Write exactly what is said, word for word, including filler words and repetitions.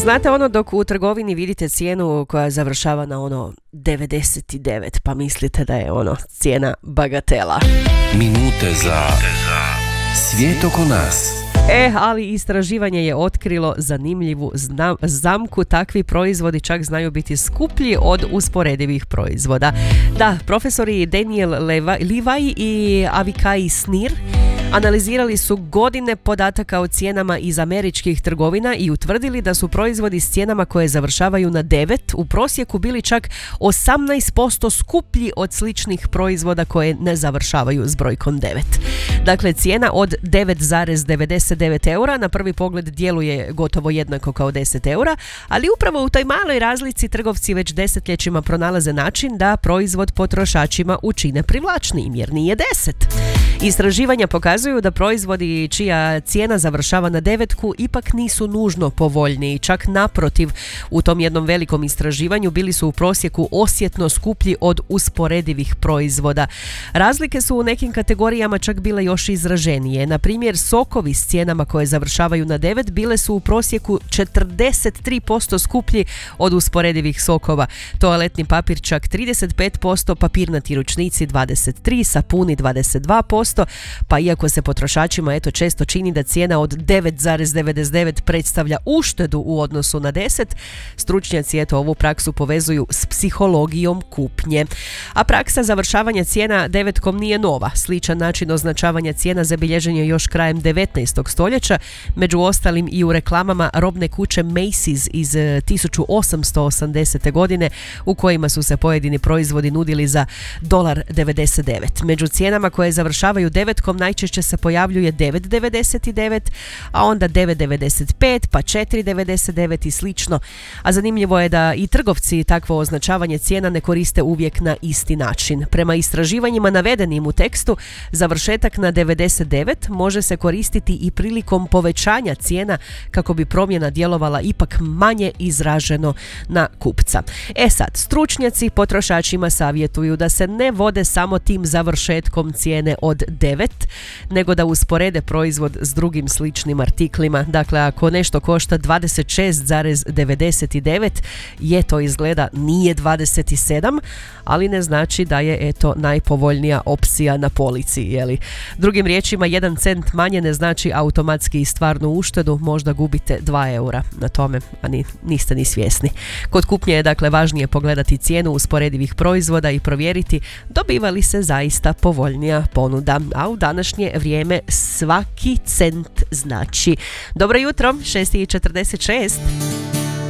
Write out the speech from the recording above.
Znate ono dok u trgovini vidite cijenu koja završava na ono devedeset devet, pa mislite da je ono cijena bagatela. Minute za svijet oko nas. E, ali istraživanje je otkrilo zanimljivu zna- zamku. Takvi proizvodi čak znaju biti skuplji od usporedivih proizvoda. Da, profesori Daniel Leva- Levi i Avikai Snir analizirali su godine podataka o cijenama iz američkih trgovina i utvrdili da su proizvodi s cijenama koje završavaju na devet u prosjeku bili čak osamnaest posto skuplji od sličnih proizvoda koje ne završavaju s brojkom devet. Dakle, cijena od devet zarez devedeset devet eura na prvi pogled djeluje gotovo jednako kao deset eura, ali upravo u toj maloj razlici trgovci već desetljećima pronalaze način da proizvod potrošačima učine privlačnijim, jer nije deset. Istraživanja pokazuju da proizvodi čija cijena završava na devetku ipak nisu nužno povoljniji. Čak naprotiv, u tom jednom velikom istraživanju bili su u prosjeku osjetno skuplji od usporedivih proizvoda. Razlike su u nekim kategorijama čak bile još izraženije. Na primjer, sokovi s cijenama koje završavaju na devet bile su u prosjeku četrdeset tri posto skuplji od usporedivih sokova. Toaletni papir čak trideset pet posto, papirnati ručnici dvadeset tri posto, sapuni dvadeset dva posto. Pa iako se potrošačima eto često čini da cijena od devet zarez devedeset devet predstavlja uštedu u odnosu na deset, stručnjaci eto ovu praksu povezuju s psihologijom kupnje. A praksa završavanja cijena devetkom nije nova. Sličan način označavanja cijena zabilježen je još krajem devetnaestog stoljeća, među ostalim i u reklamama robne kuće Macy's iz tisuću osamsto osamdesete godine, u kojima su se pojedini proizvodi nudili za dolar devedeset devet. Među cijenama koje završavaju devetkom najčešće se pojavljuje devet devedeset devet, a onda devet devedeset pet, pa četiri devedeset devet i slično. A zanimljivo je da i trgovci takvo označavanje cijena ne koriste uvijek na isti način. Prema istraživanjima navedenim u tekstu, završetak na devedeset devet može se koristiti i prilikom povećanja cijena kako bi promjena djelovala ipak manje izraženo na kupca. E sad, stručnjaci potrošačima savjetuju da se ne vode samo tim završetkom cijene od devet, nego da usporede proizvod s drugim sličnim artiklima. Dakle, ako nešto košta dvadeset šest zarez devedeset devet, je to izgleda nije dvadeset sedam, ali ne znači da je eto najpovoljnija opcija na polici, jeli? Drugim riječima, jedan cent manje ne znači automatski i stvarnu uštedu, možda gubite dva eura na tome, a ni, niste ni svjesni. Kod kupnje je dakle važnije pogledati cijenu usporedivih proizvoda i provjeriti dobiva li se zaista povoljnija ponuda, a u današnje vrijeme svaki cent znači. Dobro jutro, šest i četrdeset šest.